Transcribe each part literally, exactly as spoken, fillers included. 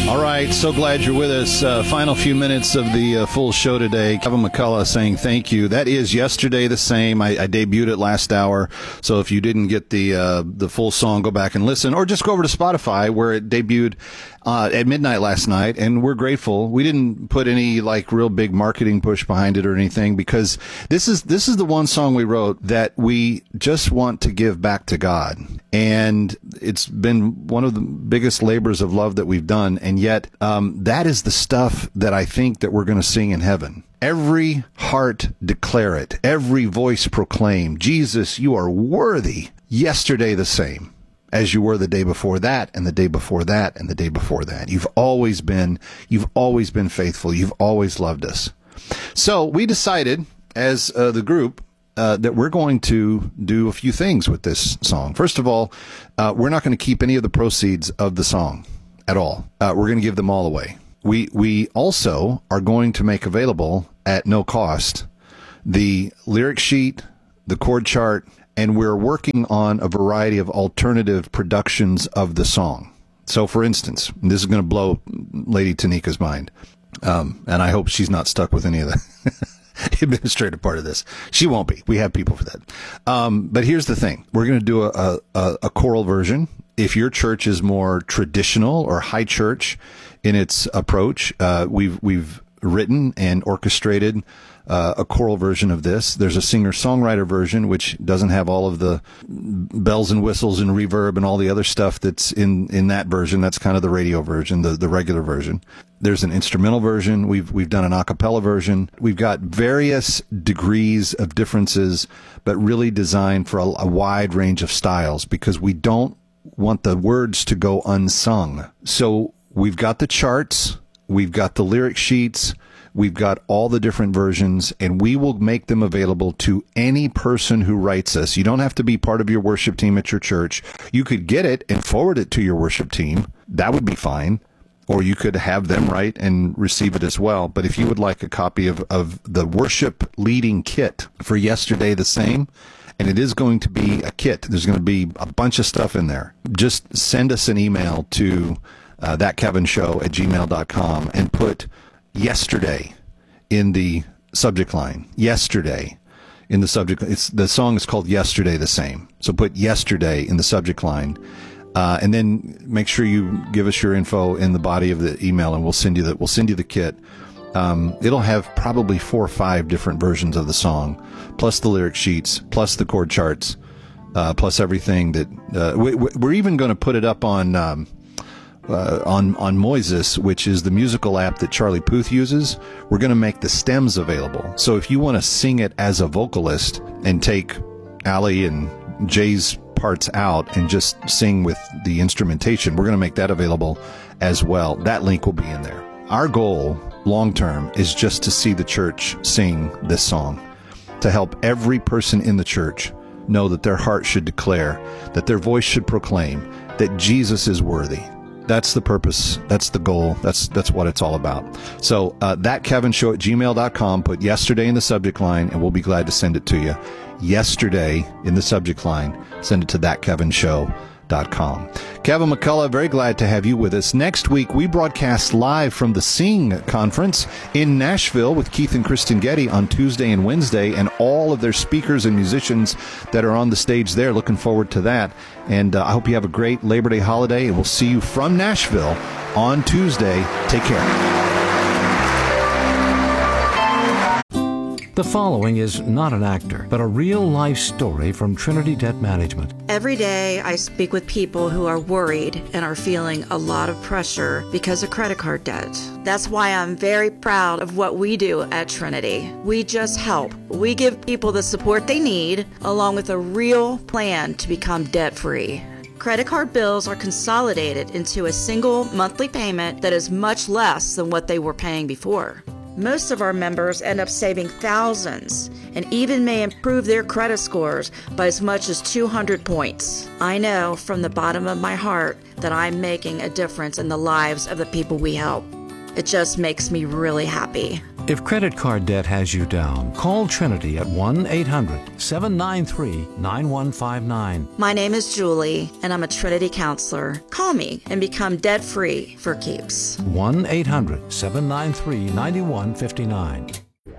All right, so glad you're with us. Uh, final few minutes of the uh, full show today. Kevin McCullough saying thank you. That is Yesterday the Same. I, I debuted it last hour, so if you didn't get the uh, the full song, go back and listen, or just go over to Spotify where it debuted uh, at midnight last night. And we're grateful. We didn't put any like real big marketing push behind it or anything, because this is this is the one song we wrote that we just want to give back to God. And it's been one of the biggest labors of love that we've done. And yet, um, that is the stuff that I think that we're going to sing in heaven. Every heart declare it. Every voice proclaim, Jesus, you are worthy. Yesterday the same as you were the day before that, and the day before that, and the day before that. You've always been, you've always been faithful. You've always loved us. So we decided as uh, the group, Uh, that we're going to do a few things with this song. First of all, uh, we're not going to keep any of the proceeds of the song at all. Uh, we're going to give them all away. We we also are going to make available at no cost the lyric sheet, the chord chart, and we're working on a variety of alternative productions of the song. So, for instance, this is going to blow Lady Tanika's mind, um, and I hope she's not stuck with any of that. Administrative part of this. She won't be. We have people for that. Um, but here's the thing. We're going to do a, a, a choral version. If your church is more traditional or high church in its approach, uh, we've, we've written and orchestrated uh, a choral version of this. There's a singer-songwriter version, which doesn't have all of the bells and whistles and reverb and all the other stuff that's in, in that version. That's kind of the radio version, the, the regular version. There's an instrumental version. We've we've done an a cappella version. We've got various degrees of differences, but really designed for a, a wide range of styles, because we don't want the words to go unsung. So we've got the charts, we've got the lyric sheets, we've got all the different versions, and we will make them available to any person who writes us. You don't have to be part of your worship team at your church. You could get it and forward it to your worship team. That would be fine. Or you could have them write and receive it as well. But if you would like a copy of, of the worship leading kit for Yesterday the Same, and it is going to be a kit, there's going to be a bunch of stuff in there, just send us an email to uh, that kevin show at gmail dot com and put yesterday in the subject line. Yesterday in the subject. It's, the song is called Yesterday the Same. So put yesterday in the subject line. Uh, and then make sure you give us your info in the body of the email, and we'll send you the we'll send you the kit. Um, it'll have probably four or five different versions of the song, plus the lyric sheets, plus the chord charts, uh, plus everything that uh, we, we're even going to put it up on um, uh, on on Moises, which is the musical app that Charlie Puth uses. We're going to make the stems available. So if you want to sing it as a vocalist and take Allie and Jay's parts out and just sing with the instrumentation, we're going to make that available as well. That link will be in there. Our goal long term is just to see the church sing this song, to help every person in the church know that their heart should declare, that their voice should proclaim that Jesus is worthy. That's the purpose. That's the goal. That's that's what it's all about. So uh, that Kevin Show at gmail dot com. Put yesterday in the subject line, and we'll be glad to send it to you. Yesterday in the subject line. Send it to that kevin show dot com. Kevin McCullough, very glad to have you with us. Next week, we broadcast live from the Sing Conference in Nashville with Keith and Kristen Getty on Tuesday and Wednesday, and all of their speakers and musicians that are on the stage there. Looking forward to that. And uh, I hope you have a great Labor Day holiday, and we'll see you from Nashville on Tuesday. Take care. The following is not an actor, but a real-life story from Trinity Debt Management. Every day I speak with people who are worried and are feeling a lot of pressure because of credit card debt. That's why I'm very proud of what we do at Trinity. We just help. We give people the support they need, along with a real plan to become debt-free. Credit card bills are consolidated into a single monthly payment that is much less than what they were paying before. Most of our members end up saving thousands and even may improve their credit scores by as much as two hundred points. I know from the bottom of my heart that I'm making a difference in the lives of the people we help. It just makes me really happy. If credit card debt has you down, call Trinity at one eight hundred seven nine three nine one five nine. My name is Julie, and I'm a Trinity counselor. Call me and become debt-free for keeps. one eight hundred seven nine three nine one five nine.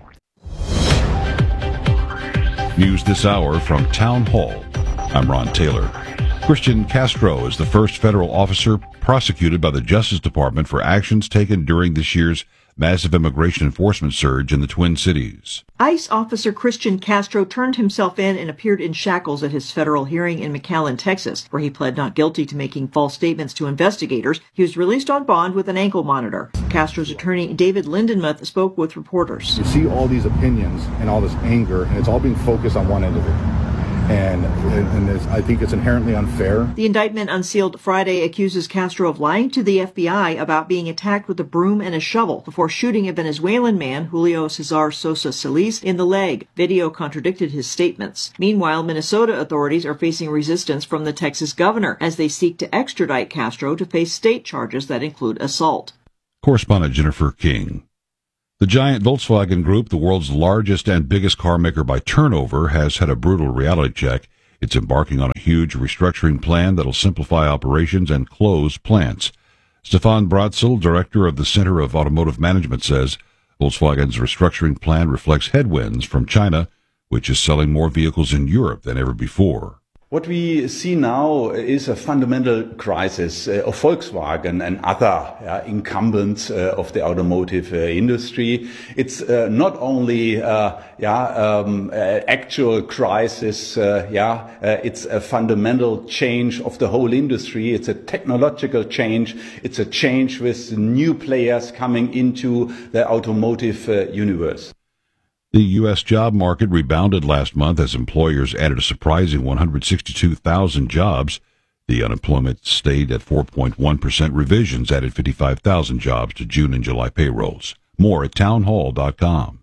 News this hour from Town Hall. I'm Ron Taylor. Christian Castro is the first federal officer prosecuted by the Justice Department for actions taken during this year's massive immigration enforcement surge in the Twin Cities. ICE officer Christian Castro turned himself in and appeared in shackles at his federal hearing in McAllen, Texas, where he pled not guilty to making false statements to investigators. He was released on bond with an ankle monitor. Castro's attorney, David Lindenmuth, spoke with reporters. You see all these opinions and all this anger, and it's all being focused on one individual. And, and it's, I think it's inherently unfair. The indictment unsealed Friday accuses Castro of lying to the F B I about being attacked with a broom and a shovel before shooting a Venezuelan man, Julio Cesar Sosa Solis, in the leg. Video contradicted his statements. Meanwhile, Minnesota authorities are facing resistance from the Texas governor as they seek to extradite Castro to face state charges that include assault. Correspondent Jennifer King. The giant Volkswagen Group, the world's largest and biggest car maker by turnover, has had a brutal reality check. It's embarking on a huge restructuring plan that'll simplify operations and close plants. Stefan Bratzel, director of the Center of Automotive Management, says Volkswagen's restructuring plan reflects headwinds from China, which is selling more vehicles in Europe than ever before. What we see now is a fundamental crisis uh, of Volkswagen and other uh, incumbents uh, of the automotive uh, industry. It's uh, not only uh, yeah, um, uh, actual crisis, uh, yeah, uh, it's a fundamental change of the whole industry. It's a technological change. It's a change with new players coming into the automotive uh, universe. The U S job market rebounded last month as employers added a surprising one hundred sixty-two thousand jobs. The unemployment stayed at four point one percent. Revisions added fifty-five thousand jobs to June and July payrolls. More at townhall dot com.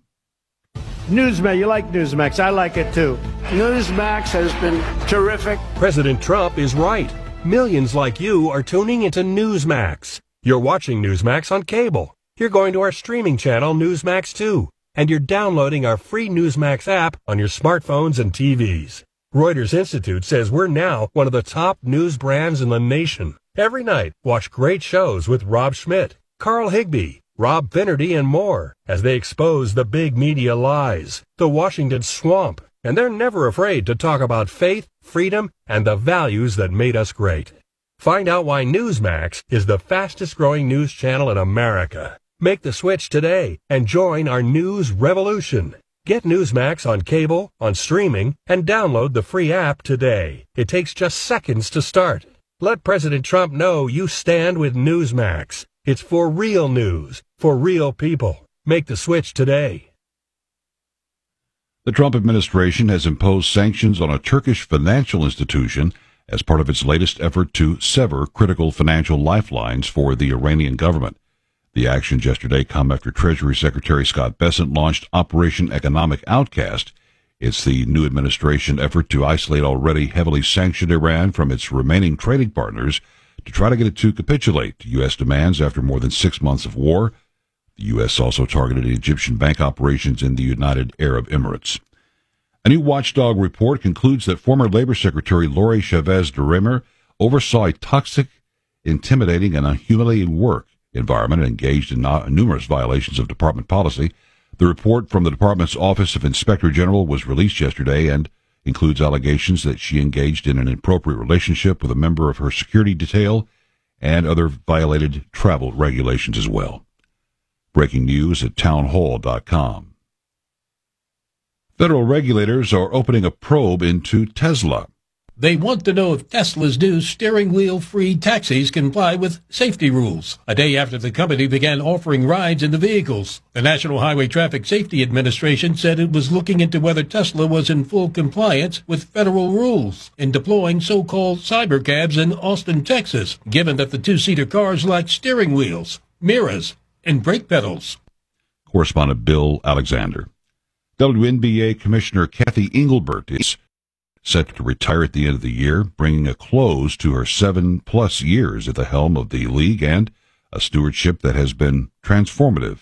Newsmax, you like Newsmax. I like it too. Newsmax has been terrific. President Trump is right. Millions like you are tuning into Newsmax. You're watching Newsmax on cable. You're going to our streaming channel, Newsmax two. And you're downloading our free Newsmax app on your smartphones and T Vs. Reuters Institute says we're now one of the top news brands in the nation. Every night, watch great shows with Rob Schmidt, Carl Higbie, Rob Finnerty, and more as they expose the big media lies, the Washington swamp, and they're never afraid to talk about faith, freedom, and the values that made us great. Find out why Newsmax is the fastest-growing news channel in America. Make the switch today and join our news revolution. Get Newsmax on cable, on streaming, and download the free app today. It takes just seconds to start. Let President Trump know you stand with Newsmax. It's for real news, for real people. Make the switch today. The Trump administration has imposed sanctions on a Turkish financial institution as part of its latest effort to sever critical financial lifelines for the Iranian government. The actions yesterday come after Treasury Secretary Scott Bessent launched Operation Economic Outcast. It's the new administration effort to isolate already heavily sanctioned Iran from its remaining trading partners to try to get it to capitulate to U S demands after more than six months of war. The U S also targeted Egyptian bank operations in the United Arab Emirates. A new watchdog report concludes that former Labor Secretary Lori Chavez DeRemer oversaw a toxic, intimidating, and humiliating work environment and engaged in numerous violations of department policy. The report from the department's Office of Inspector General was released yesterday and includes allegations that she engaged in an inappropriate relationship with a member of her security detail and other violated travel regulations as well. Breaking news at townhall dot com. Federal regulators are opening a probe into Tesla. They want to know if Tesla's new steering wheel-free taxis comply with safety rules, a day after the company began offering rides in the vehicles. The National Highway Traffic Safety Administration said it was looking into whether Tesla was in full compliance with federal rules in deploying so-called cybercabs in Austin, Texas, given that the two-seater cars lack steering wheels, mirrors, and brake pedals. Correspondent Bill Alexander. W N B A Commissioner Kathy Engelbert is set to retire at the end of the year, bringing a close to her seven-plus years at the helm of the league and a stewardship that has been transformative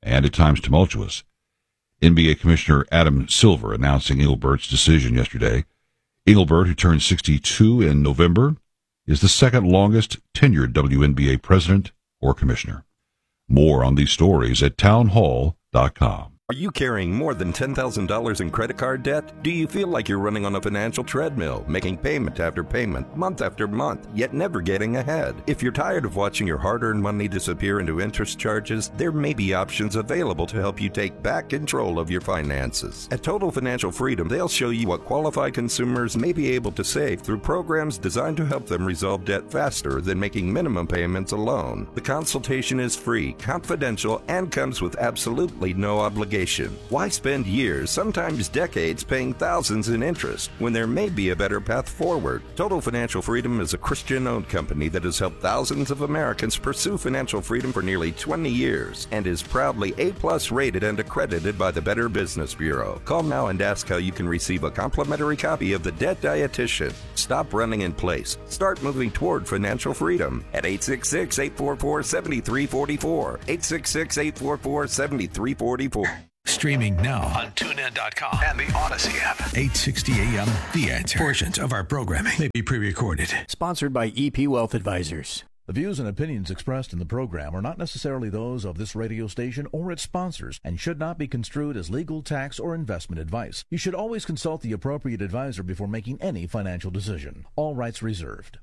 and at times tumultuous. N B A Commissioner Adam Silver announcing Engelbert's decision yesterday. Engelbert, who turned sixty-two in November, is the second longest tenured W N B A president or commissioner. More on these stories at townhall dot com. Are you carrying more than ten thousand dollars in credit card debt? Do you feel like you're running on a financial treadmill, making payment after payment, month after month, yet never getting ahead? If you're tired of watching your hard-earned money disappear into interest charges, there may be options available to help you take back control of your finances. At Total Financial Freedom, they'll show you what qualified consumers may be able to save through programs designed to help them resolve debt faster than making minimum payments alone. The consultation is free, confidential, and comes with absolutely no obligation. Why spend years, sometimes decades, paying thousands in interest when there may be a better path forward? Total Financial Freedom is a Christian-owned company that has helped thousands of Americans pursue financial freedom for nearly twenty years and is proudly A-plus rated and accredited by the Better Business Bureau. Call now and ask how you can receive a complimentary copy of The Debt Dietitian. Stop running in place. Start moving toward financial freedom at eight six six, eight four four, seven three four four, eight six six, eight four four, seven three four four. Streaming now on tune in dot com and the Odyssey app. eight sixty A M, The Answer. Portions of our programming may be pre-recorded. Sponsored by E P Wealth Advisors. The views and opinions expressed in the program are not necessarily those of this radio station or its sponsors and should not be construed as legal, tax, or investment advice. You should always consult the appropriate advisor before making any financial decision. All rights reserved.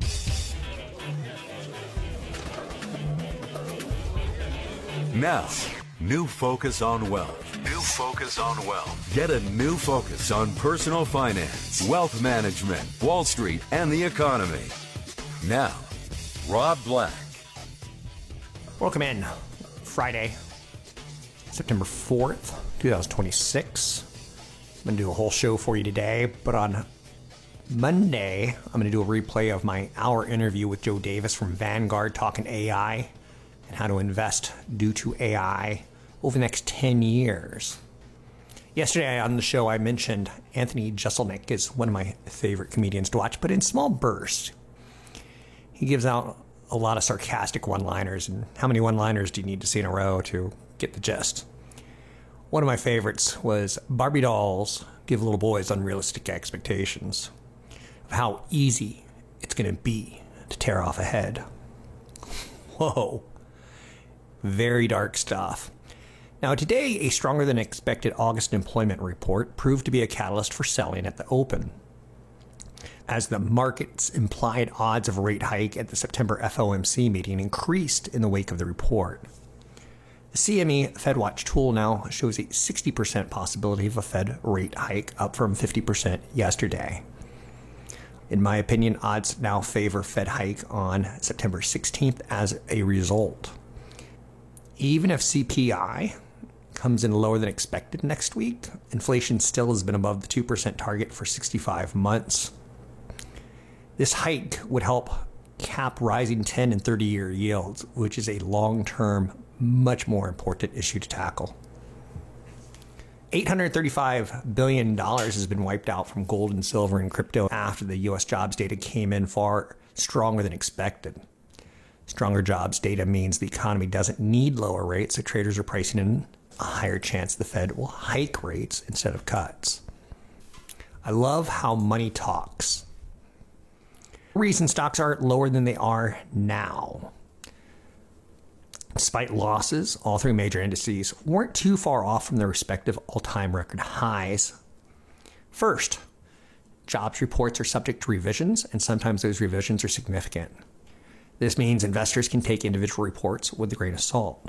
Now, new focus on wealth. New focus on wealth. Get a new focus on personal finance, wealth management, Wall Street, and the economy. Now, Rob Black. Welcome in. Friday, September fourth, twenty twenty-six. I'm going to do a whole show for you today, but on Monday, I'm going to do a replay of my hour interview with Joe Davis from Vanguard talking A I and how to invest due to A I over the next ten years. Yesterday on the show, I mentioned Anthony Jeselnik is one of my favorite comedians to watch, but in small bursts. He gives out a lot of sarcastic one-liners, and how many one-liners do you need to see in a row to get the gist? One of my favorites was Barbie dolls give little boys unrealistic expectations of how easy it's going to be to tear off a head. Whoa. Very dark stuff. Now, today, a stronger than expected August employment report proved to be a catalyst for selling at the open, as the market's implied odds of a rate hike at the September F O M C meeting increased in the wake of the report. The C M E FedWatch tool now shows a sixty percent possibility of a Fed rate hike, up from fifty percent yesterday. In my opinion, odds now favor Fed hike on September sixteenth as a result. Even if C P I comes in lower than expected next week, inflation still has been above the two percent target for sixty-five months. This hike would help cap rising ten and thirty-year yields, which is a long-term, much more important issue to tackle. eight hundred thirty-five billion dollars has been wiped out from gold and silver and crypto after the U S jobs data came in far stronger than expected. Stronger jobs data means the economy doesn't need lower rates, so traders are pricing in a higher chance the Fed will hike rates instead of cuts. I love how money talks. The reason stocks are lower than they are now. Despite losses, all three major indices weren't too far off from their respective all-time record highs. First, jobs reports are subject to revisions, and sometimes those revisions are significant. This means investors can take individual reports with a grain of salt.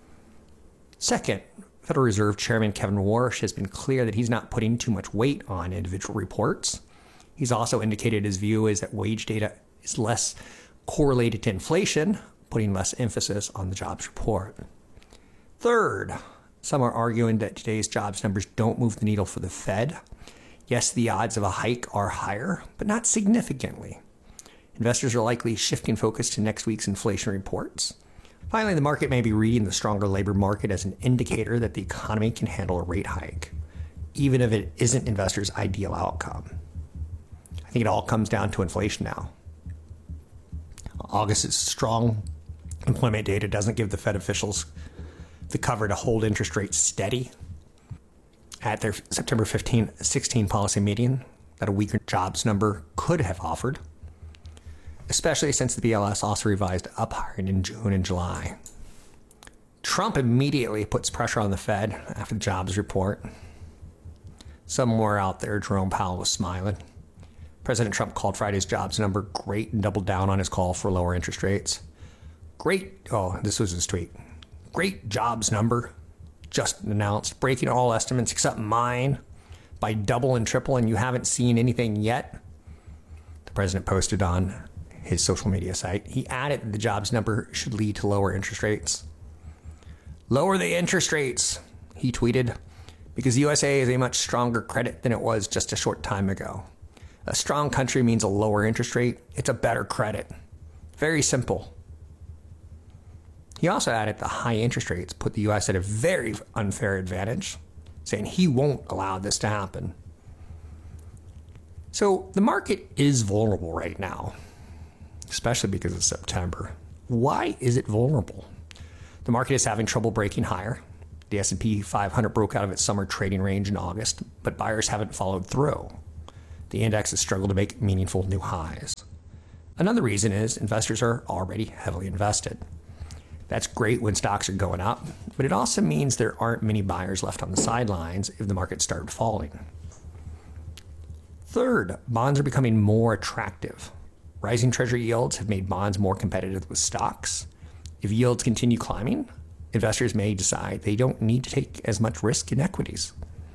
Second, Federal Reserve Chairman Kevin Warsh has been clear that he's not putting too much weight on individual reports. He's also indicated his view is that wage data is less correlated to inflation, putting less emphasis on the jobs report. Third, some are arguing that today's jobs numbers don't move the needle for the Fed. Yes, the odds of a hike are higher, but not significantly. Investors are likely shifting focus to next week's inflation reports. Finally, the market may be reading the stronger labor market as an indicator that the economy can handle a rate hike, even if it isn't investors' ideal outcome. I think it all comes down to inflation now. August's strong employment data doesn't give the Fed officials the cover to hold interest rates steady at their September fifteenth, sixteenth policy meeting that a weaker jobs number could have offered, especially since the B L S also revised up higher in June and July. Trump immediately puts pressure on the Fed after the jobs report. Somewhere out there, Jerome Powell was smiling. President Trump called Friday's jobs number great and doubled down on his call for lower interest rates. Great, oh, this was his tweet. Great jobs number, just announced, breaking all estimates except mine by double and triple, and you haven't seen anything yet. The president posted on his social media site. He added that the jobs number should lead to lower interest rates. Lower the interest rates, he tweeted, because the U S A is a much stronger credit than it was just a short time ago. A strong country means a lower interest rate. It's a better credit. Very simple. He also added the high interest rates put the U S at a very unfair advantage, saying he won't allow this to happen. So the market is vulnerable right now, especially because of September. Why is it vulnerable? The market is having trouble breaking higher. The S and P five hundred broke out of its summer trading range in August, but buyers haven't followed through. The index has struggled to make meaningful new highs. Another reason is investors are already heavily invested. That's great when stocks are going up, but it also means there aren't many buyers left on the sidelines if the market started falling. Third, bonds are becoming more attractive. Rising treasury yields have made bonds more competitive with stocks. If yields continue climbing, investors may decide they don't need to take as much risk in equities.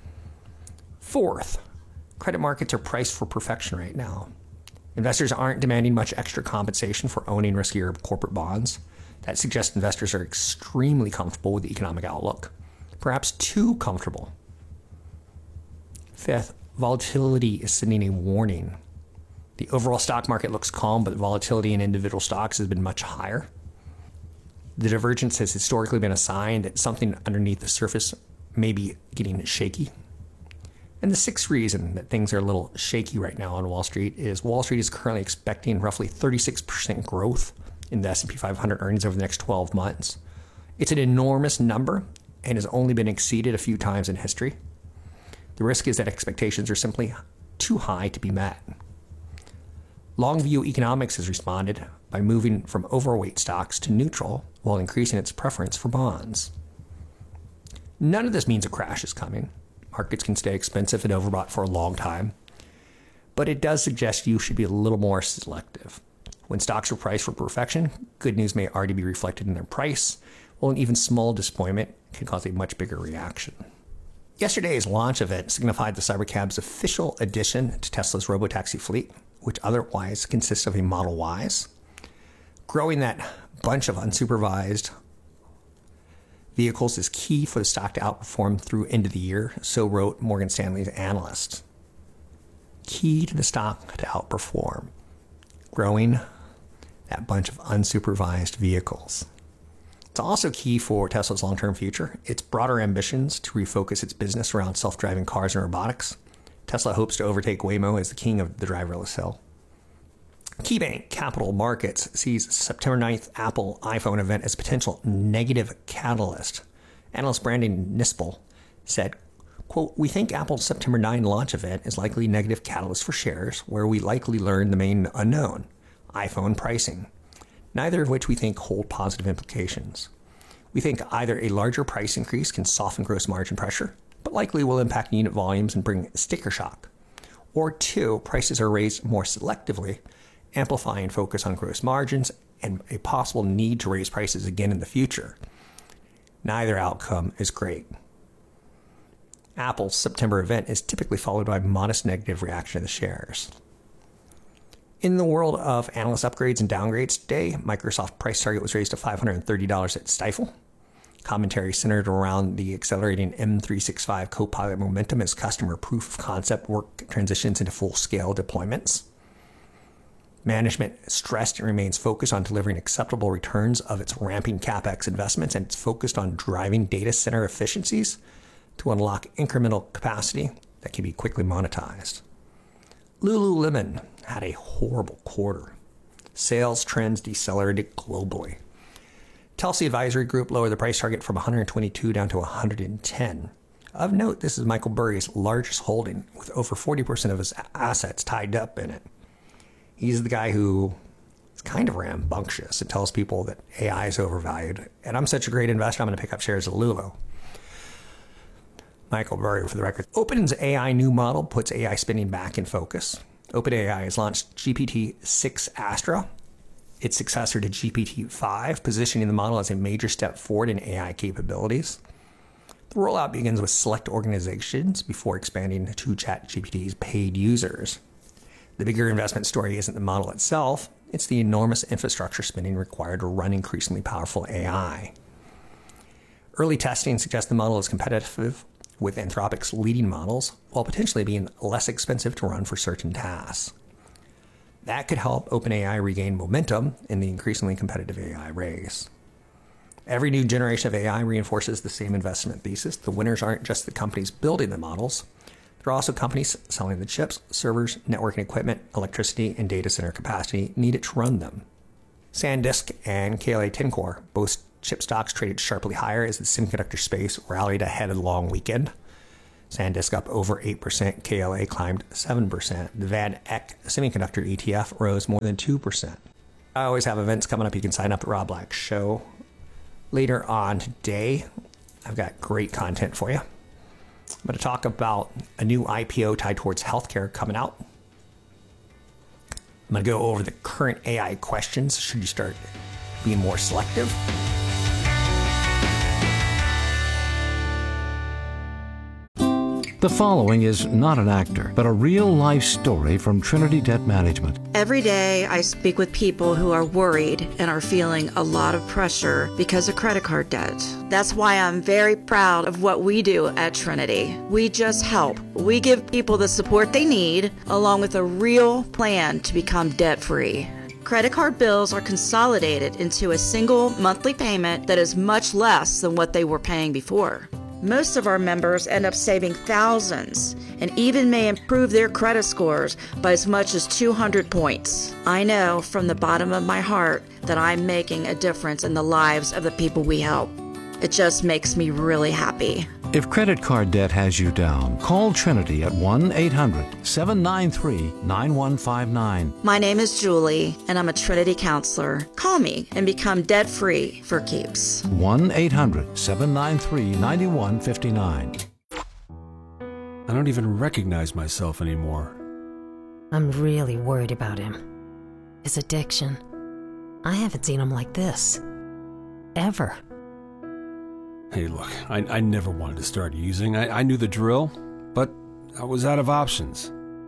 Fourth, credit markets are priced for perfection right now. Investors aren't demanding much extra compensation for owning riskier corporate bonds. That suggests investors are extremely comfortable with the economic outlook, perhaps too comfortable. Fifth, volatility is sending a warning. The overall stock market looks calm, but volatility in individual stocks has been much higher. The divergence has historically been a sign that something underneath the surface may be getting shaky. And the sixth reason that things are a little shaky right now on Wall Street is Wall Street is currently expecting roughly thirty-six percent growth in the S and P five hundred earnings over the next twelve months. It's an enormous number and has only been exceeded a few times in history. The risk is that expectations are simply too high to be met. Longview Economics has responded by moving from overweight stocks to neutral while increasing its preference for bonds. None of this means a crash is coming. Markets can stay expensive and overbought for a long time, but it does suggest you should be a little more selective. When stocks are priced for perfection, good news may already be reflected in their price, while an even small disappointment can cause a much bigger reaction. Yesterday's launch event signified the Cybercab's official addition to Tesla's robotaxi fleet, which otherwise consists of a Model Ys. Growing that bunch of unsupervised vehicles is key for the stock to outperform through end of the year, so wrote Morgan Stanley's analyst. Key to the stock to outperform. Growing that bunch of unsupervised vehicles. It's also key for Tesla's long-term future. Its broader ambitions to refocus its business around self-driving cars and robotics. Tesla hopes to overtake Waymo as the king of the driverless hill. KeyBank Capital Markets sees September ninth Apple iPhone event as a potential negative catalyst. Analyst Brandon Nispel said, quote, "We think Apple's September ninth launch event is likely a negative catalyst for shares, where we likely learn the main unknown, iPhone pricing, neither of which we think hold positive implications. We think either a larger price increase can soften gross margin pressure, but likely will impact unit volumes and bring sticker shock. Or two, prices are raised more selectively, amplifying focus on gross margins and a possible need to raise prices again in the future. Neither outcome is great." Apple's September event is typically followed by a modest negative reaction to the shares. In the world of analyst upgrades and downgrades today, Microsoft price target was raised to five hundred thirty dollars at Stifel. Commentary centered around the accelerating M three sixty-five Copilot momentum as customer proof of concept work transitions into full-scale deployments. Management stressed and remains focused on delivering acceptable returns of its ramping CapEx investments, and it's focused on driving data center efficiencies to unlock incremental capacity that can be quickly monetized. Lululemon had a horrible quarter. Sales trends decelerated globally. Telsey Advisory Group lowered the price target from one hundred twenty-two down to one hundred ten. Of note, this is Michael Burry's largest holding, with over forty percent of his assets tied up in it. He's the guy who is kind of rambunctious and tells people that A I is overvalued. And I'm such a great investor, I'm going to pick up shares of Lulu. Michael Burry, for the record. OpenAI's A I new model puts A I spending back in focus. OpenAI has launched G P T six Astra, its successor to G P T five, positioning the model as a major step forward in A I capabilities. The rollout begins with select organizations before expanding to ChatGPT's paid users. The bigger investment story isn't the model itself, it's the enormous infrastructure spending required to run increasingly powerful A I. Early testing suggests the model is competitive with Anthropic's leading models, while potentially being less expensive to run for certain tasks. That could help OpenAI regain momentum in the increasingly competitive A I race. Every new generation of A I reinforces the same investment thesis. The winners aren't just the companies building the models. There are also companies selling the chips, servers, networking equipment, electricity, and data center capacity needed to run them. SanDisk and K L A-Tencor, both chip stocks traded sharply higher as the semiconductor space rallied ahead of the long weekend. SanDisk up over eight percent, K L A climbed seven percent. The Van Eck Semiconductor E T F rose more than two percent. I always have events coming up. You can sign up at Rob Black's show. Later on today, I've got great content for you. I'm going to talk about a new I P O tied towards healthcare coming out. I'm going to go over the current A I questions. Should you start being more selective? The following is not an actor, but a real-life story from Trinity Debt Management. Every day, I speak with people who are worried and are feeling a lot of pressure because of credit card debt. That's why I'm very proud of what we do at Trinity. We just help. We give people the support they need, along with a real plan to become debt-free. Credit card bills are consolidated into a single monthly payment that is much less than what they were paying before. Most of our members end up saving thousands and even may improve their credit scores by as much as two hundred points. I know from the bottom of my heart that I'm making a difference in the lives of the people we help. It just makes me really happy. If credit card debt has you down, call Trinity at one eight hundred, seven nine three, nine one five nine. My name is Julie, and I'm a Trinity counselor. Call me and become debt-free for keeps. one eight hundred, seven nine three, nine one five nine. I don't even recognize myself anymore. I'm really worried about him. His addiction. I haven't seen him like this. Ever. Hey, look, I, I never wanted to start using. I, I knew the drill, but I was out of options.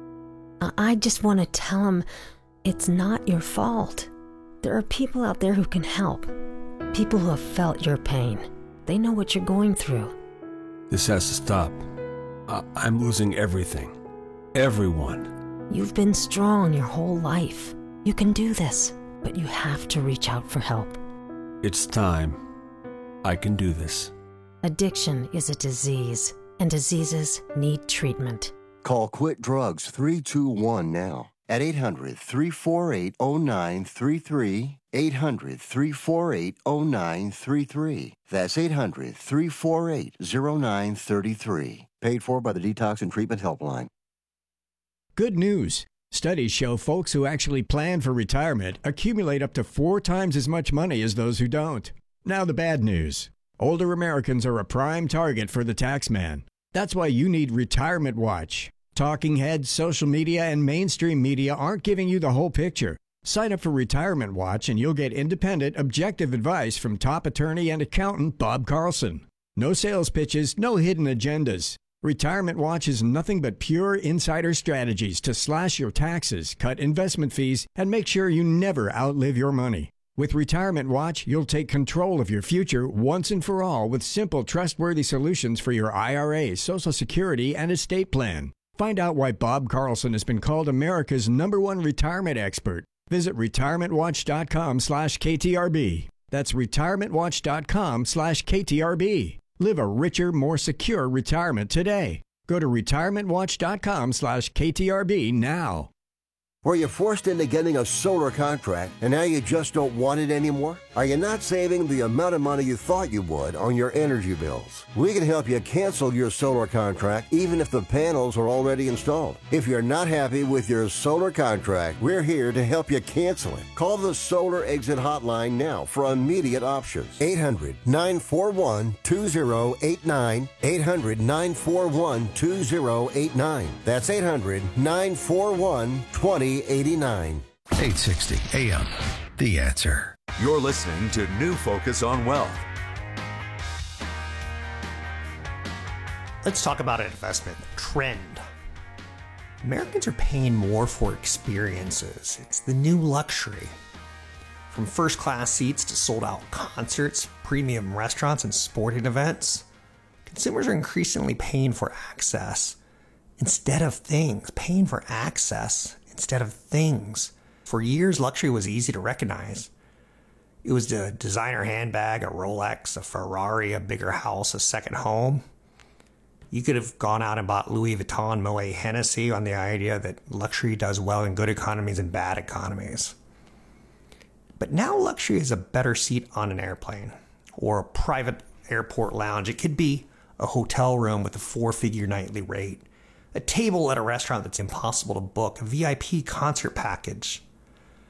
I just want to tell him it's not your fault. There are people out there who can help. People who have felt your pain. They know what you're going through. This has to stop. I, I'm losing everything. Everyone. You've been strong your whole life. You can do this, but you have to reach out for help. It's time. I can do this. Addiction is a disease, and diseases need treatment. Call Quit Drugs three two one now at eight hundred, three four eight, zero nine three three, eight hundred, three four eight, zero nine three three. That's eight hundred, three four eight, zero nine three three. Paid for by the Detox and Treatment Helpline. Good news. Studies show folks who actually plan for retirement accumulate up to four times as much money as those who don't. Now the bad news. Older Americans are a prime target for the tax man. That's why you need Retirement Watch. Talking heads, social media, and mainstream media aren't giving you the whole picture. Sign up for Retirement Watch and you'll get independent, objective advice from top attorney and accountant Bob Carlson. No sales pitches, no hidden agendas. Retirement Watch is nothing but pure insider strategies to slash your taxes, cut investment fees, and make sure you never outlive your money. With Retirement Watch, you'll take control of your future once and for all with simple, trustworthy solutions for your I R A, Social Security, and estate plan. Find out why Bob Carlson has been called America's number one retirement expert. Visit retirementwatch.com slash KTRB. That's retirementwatch.com slash KTRB. Live a richer, more secure retirement today. Go to retirementwatch.com slash KTRB now. Were you forced into getting a solar contract and now you just don't want it anymore? Are you not saving the amount of money you thought you would on your energy bills? We can help you cancel your solar contract even if the panels are already installed. If you're not happy with your solar contract, we're here to help you cancel it. Call the Solar Exit Hotline now for immediate options. eight hundred, nine four one, two zero eight nine. eight hundred, nine four one, two zero eight nine. That's eight hundred, nine four one, two zero eight nine. eight sixty A M. The Answer. You're listening to New Focus on Wealth. Let's talk about an investment trend. Americans are paying more for experiences. It's the new luxury. From first-class seats to sold-out concerts, premium restaurants, and sporting events, consumers are increasingly paying for access instead of things. Paying for access instead of things. For years, luxury was easy to recognize. It was a designer handbag, a Rolex, a Ferrari, a bigger house, a second home. You could have gone out and bought Louis Vuitton, Moet Hennessy on the idea that luxury does well in good economies and bad economies. But now luxury is a better seat on an airplane or a private airport lounge. It could be a hotel room with a four-figure nightly rate, a table at a restaurant that's impossible to book, a V I P concert package.